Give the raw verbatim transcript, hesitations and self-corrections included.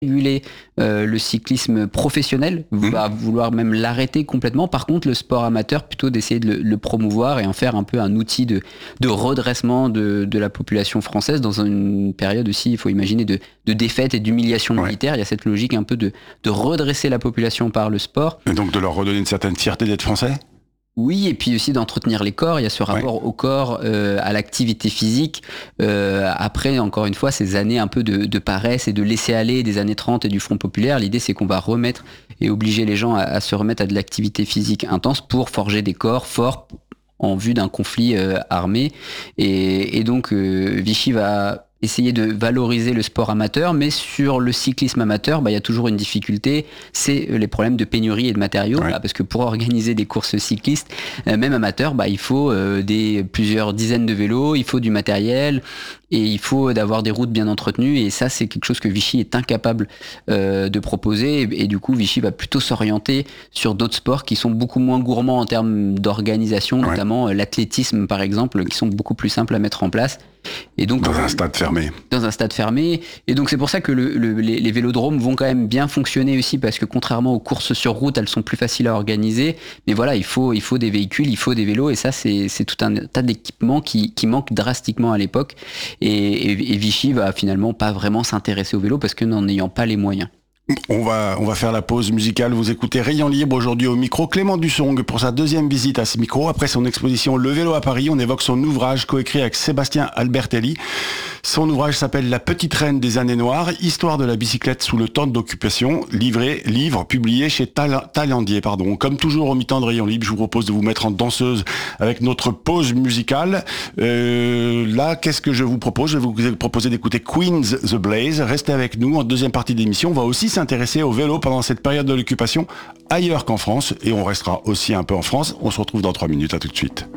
réguler euh, le cyclisme professionnel, va mmh. vouloir même l'arrêter complètement. Par contre, le sport amateur, plutôt d'essayer de le, le promouvoir et en faire un peu un outil de, de redressement de, de la population française dans une période aussi, il faut imaginer, de, de défaite et d'humiliation ouais. militaire. Il y a cette logique un peu de, de redresser la population par le sport. Et donc de leur redonner une certaine fierté d'être français ? Oui, et puis aussi d'entretenir les corps. Il y a ce rapport ouais. au corps, euh, à l'activité physique. Euh, après, encore une fois, ces années un peu de, de paresse et de laisser aller des années trente et du Front populaire, l'idée c'est qu'on va remettre et obliger les gens à, à se remettre à de l'activité physique intense pour forger des corps forts en vue d'un conflit euh, armé. Et, et donc, euh, Vichy va essayer de valoriser le sport amateur, mais sur le cyclisme amateur, bah, il y a toujours une difficulté, c'est les problèmes de pénurie et de matériaux, ouais. bah, parce que pour organiser des courses cyclistes, euh, même amateurs, bah, il faut euh, des, plusieurs dizaines de vélos, il faut du matériel, et il faut d'avoir des routes bien entretenues, et ça c'est quelque chose que Vichy est incapable euh, de proposer, et, et du coup Vichy va plutôt s'orienter sur d'autres sports qui sont beaucoup moins gourmands en termes d'organisation, ouais. notamment euh, l'athlétisme par exemple, qui sont beaucoup plus simples à mettre en place. Et donc, dans un stade fermé. Dans un stade fermé. Et donc c'est pour ça que le, le, les, les vélodromes vont quand même bien fonctionner aussi, parce que contrairement aux courses sur route, elles sont plus faciles à organiser. Mais voilà, il faut, il faut des véhicules, il faut des vélos, et ça c'est, c'est tout un tas d'équipements qui, qui manquent drastiquement à l'époque. Et, et, et Vichy va finalement pas vraiment s'intéresser au vélo parce que n'en ayant pas les moyens. On va, on va faire la pause musicale. Vous écoutez Rayon Libre aujourd'hui au micro. Clément Dussong pour sa deuxième visite à ce micro. Après son exposition Le vélo à Paris, on évoque son ouvrage coécrit avec Sébastien Albertelli. Son ouvrage s'appelle La petite reine des années noires, histoire de la bicyclette sous le temps d'occupation, livré, livre publié chez Taillandier. Pardon. Comme toujours au mi-temps de Rayon Libre, je vous propose de vous mettre en danseuse avec notre pause musicale. Euh, là, qu'est-ce que je vous propose ? Je vais vous proposer d'écouter Queen's The Blaze. Restez avec nous. En deuxième partie d'émission, on va aussi s'intéresser au vélo pendant cette période de l'occupation ailleurs qu'en France, et on restera aussi un peu en France. On se retrouve dans trois minutes, à tout de suite.